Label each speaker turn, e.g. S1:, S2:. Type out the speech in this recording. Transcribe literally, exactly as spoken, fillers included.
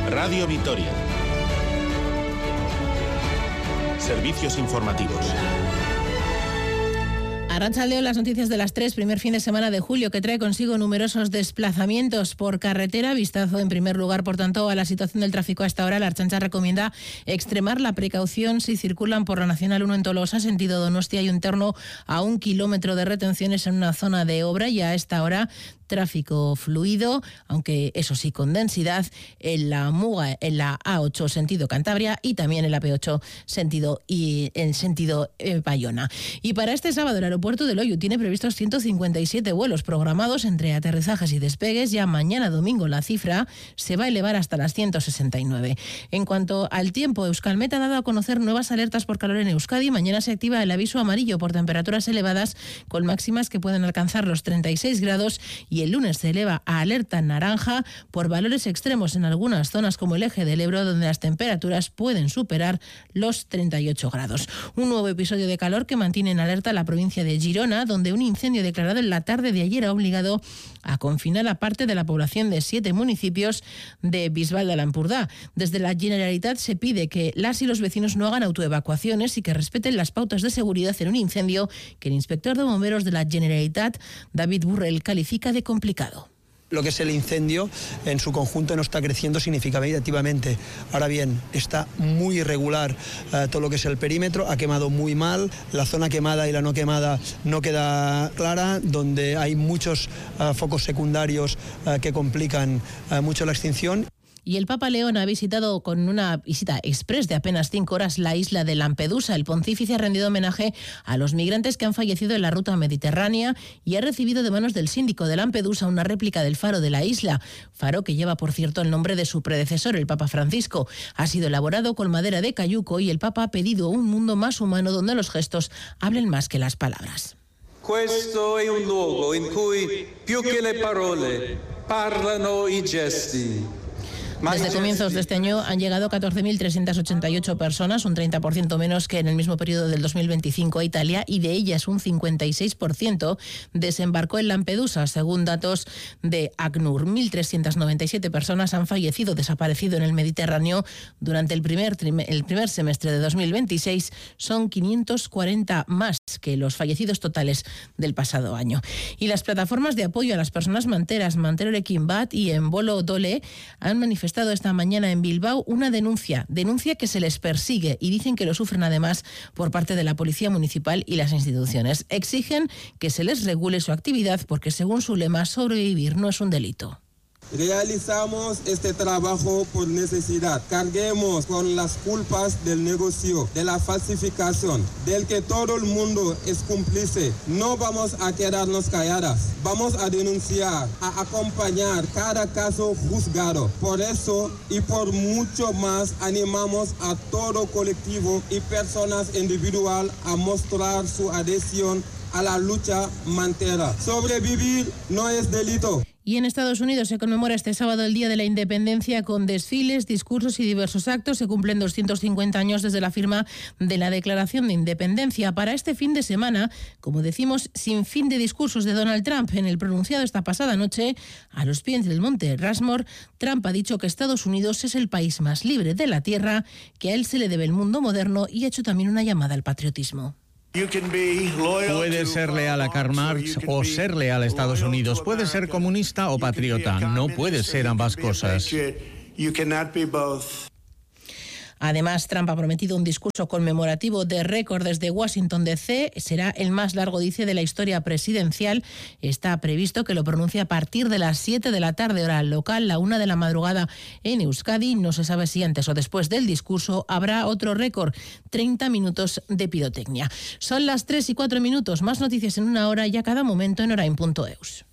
S1: Radio Vitoria. Servicios informativos.
S2: Arratsaldeon, las noticias de las tres, primer fin de semana de julio, que trae consigo numerosos desplazamientos por carretera. Vistazo en primer lugar, por tanto, a la situación del tráfico a esta hora. La Ertzaintza recomienda extremar la precaución si circulan por la Nacional uno en Tolosa, sentido Donostia, y en torno a un kilómetro de retenciones en una zona de obra, y a esta hora tráfico fluido, aunque eso sí con densidad, en la Muga, en la A ocho sentido Cantabria, y también en la P ocho sentido y en sentido eh, Bayona. Y para este sábado el aeropuerto de Loiu tiene previstos ciento cincuenta y siete vuelos programados entre aterrizajes y despegues. Ya mañana domingo la cifra se va a elevar hasta las ciento sesenta y nueve. En cuanto al tiempo, Euskalmet ha dado a conocer nuevas alertas por calor en Euskadi. Mañana se activa el aviso amarillo por temperaturas elevadas, con máximas que pueden alcanzar los treinta y seis grados, y el lunes se eleva a alerta naranja por valores extremos en algunas zonas como el eje del Ebro, donde las temperaturas pueden superar los treinta y ocho grados. Un nuevo episodio de calor que mantiene en alerta la provincia de Girona, donde un incendio declarado en la tarde de ayer ha obligado a confinar a parte de la población de siete municipios de Bisbal de Ampurdá. Desde la Generalitat se pide que las y los vecinos no hagan autoevacuaciones y que respeten las pautas de seguridad en un incendio que el inspector de bomberos de la Generalitat, David Burrell, califica de complicado.
S3: Lo que es el incendio en su conjunto no está creciendo significativamente. Ahora bien, está muy irregular eh, todo lo que es el perímetro, ha quemado muy mal, la zona quemada y la no quemada no queda clara, donde hay muchos eh, focos secundarios eh, que complican eh, mucho la extinción.
S2: Y el Papa León ha visitado con una visita express de apenas cinco horas la isla de Lampedusa. El pontífice ha rendido homenaje a los migrantes que han fallecido en la ruta mediterránea y ha recibido de manos del síndico de Lampedusa una réplica del faro de la isla. Faro que lleva, por cierto, el nombre de su predecesor, el Papa Francisco. Ha sido elaborado con madera de cayuco y el Papa ha pedido un mundo más humano donde los gestos hablen más que las palabras.
S4: Questo è un luogo in cui più che le parole parlano i gesti.
S2: Desde comienzos de este año han llegado catorce mil trescientas ochenta y ocho personas, un treinta por ciento menos que en el mismo periodo del dos mil veinticinco a Italia, y de ellas un cincuenta y seis por ciento desembarcó en Lampedusa, según datos de ACNUR. mil trescientas noventa y siete personas han fallecido, desaparecido en el Mediterráneo durante el primer, el primer semestre de dos mil veintiséis. Son quinientos cuarenta más que los fallecidos totales del pasado año. Y las plataformas de apoyo a las personas manteras, Manterorekin Bat y Embolo Dole, han manifestado esta mañana en Bilbao una denuncia, denuncia que se les persigue, y dicen que lo sufren además por parte de la Policía Municipal y las instituciones. Exigen que se les regule su actividad porque, según su lema, sobrevivir no es un delito.
S5: Realizamos este trabajo por necesidad. Carguemos con las culpas del negocio, de la falsificación, del que todo el mundo es cómplice. No vamos a quedarnos calladas. Vamos a denunciar, a acompañar cada caso juzgado. Por eso y por mucho más animamos a todo colectivo y personas individuales a mostrar su adhesión a la lucha mantera. Sobrevivir no es delito.
S2: Y en Estados Unidos se conmemora este sábado el Día de la Independencia con desfiles, discursos y diversos actos. Se cumplen doscientos cincuenta años desde la firma de la Declaración de Independencia. Para este fin de semana, como decimos, sin fin de discursos de Donald Trump. En el pronunciado esta pasada noche, a los pies del monte Rushmore, Trump ha dicho que Estados Unidos es el país más libre de la Tierra, que a él se le debe el mundo moderno, y ha hecho también una llamada al patriotismo.
S6: Puedes ser leal a Karl Marx o ser leal a Estados Unidos. Puedes ser comunista o patriota. No puedes ser ambas cosas.
S2: Además, Trump ha prometido un discurso conmemorativo de récord desde Washington D C. Será el más largo, dice, de la historia presidencial. Está previsto que lo pronuncie a partir de las siete de la tarde, hora local, la una de la madrugada en Euskadi. No se sabe si antes o después del discurso habrá otro récord, treinta minutos de pirotecnia. Son las tres y cuatro minutos. Más noticias en una hora y a cada momento en orain punto eus.